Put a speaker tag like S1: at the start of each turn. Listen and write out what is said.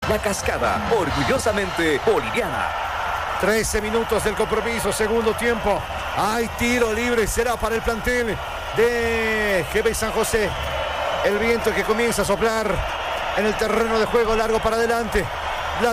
S1: La Cascada, orgullosamente boliviana.
S2: 13 minutos del compromiso, segundo tiempo. Hay tiro libre, será para el plantel de GB San José. El viento que comienza a soplar en el terreno de juego, largo para adelante.